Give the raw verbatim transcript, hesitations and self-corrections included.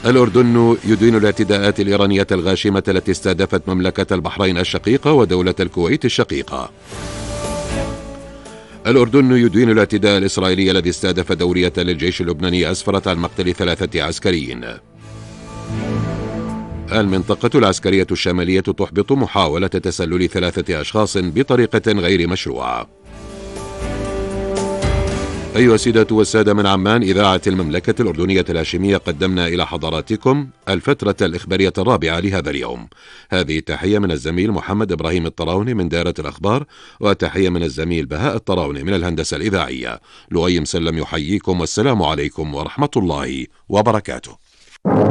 الأردن يدين الاعتداءات الإيرانية الغاشمة التي استهدفت مملكة البحرين الشقيقة ودولة الكويت الشقيقة. الأردن يدين الاعتداء الإسرائيلي الذي استهدف دورية للجيش اللبناني أسفرت عن مقتل ثلاثة عسكريين. المنطقة العسكرية الشمالية تحبط محاولة تسلل ثلاثة أشخاص بطريقة غير مشروعة. أيها السيدة والسادة من عمان، إذاعة المملكة الأردنية الهاشمية، قدمنا إلى حضراتكم الفترة الإخبارية الرابعة لهذا اليوم. هذه تحية من الزميل محمد إبراهيم الطراوني من دائرة الأخبار، وتحية من الزميل بهاء الطراوني من الهندسة الإذاعية. لؤي مسلم يحييكم، والسلام عليكم ورحمة الله وبركاته.